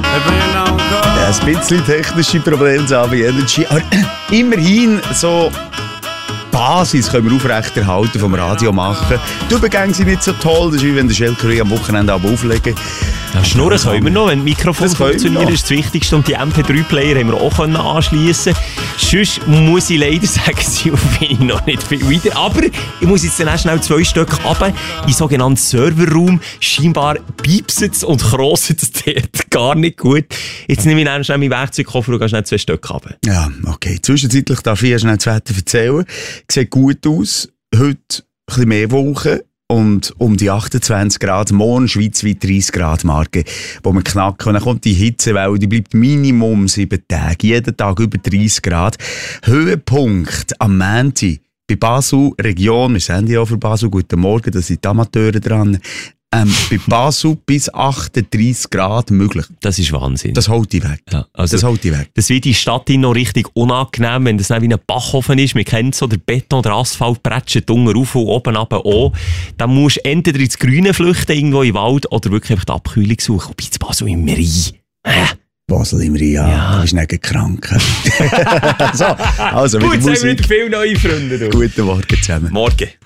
Ja, ein bisschen technische Probleme zu haben, Energy. Aber immerhin so Basis können wir aufrechterhalten vom Radio machen. Die Übergänge sind nicht so toll. Das ist wie wenn der Shell-Curry am Wochenende auflegen. Ja, Schnurren können wir noch, wenn die Mikrofone funktionieren, ist das Wichtigste. Und die MP3-Player haben wir auch anschliessen. Sonst muss ich leider sagen, sie bin ich noch nicht viel weiter. Aber ich muss jetzt dann auch schnell 2 Stück runter in den sogenannten Serverraum. Scheinbar piepset es und krosset es dort gar nicht gut. Jetzt nehme ich dann schnell meinen Werkzeugkoffer und gehe schnell 2 Stück runter. Ja, okay. Zwischenzeitlich darf ich schnell das Wetter erzählen. Sieht gut aus. Heute ein bisschen mehr Wolken. Und um die 28 Grad, morgen schweizweit 30 Grad Marke, wo wir knacken. Und dann kommt die Hitzewelle, die bleibt Minimum 7 Tage, jeden Tag über 30 Grad. Höhepunkt am Montag bei Basel Region, wir sind ja auch für Basel, guten Morgen, da sind die Amateure dran. Bei Basel bis 38 Grad möglich. Das ist Wahnsinn. Das holt die weg. Ja, also das holt die weg. Das wird die Stadt noch richtig unangenehm, wenn das nicht wie ein Backofen ist. Man kennt so, der Beton oder Asphalt prätscht unten rauf und oben runter auch. Dann musst du entweder ins Grüne flüchten, irgendwo im Wald, oder wirklich einfach die Abkühlung suchen. Bei Basel im Rhein. Basel im Rhein, ja. Du bist nicht krank. So, also, gut, jetzt haben wir nicht viele neue Freunde. Guten Morgen zusammen. Morgen.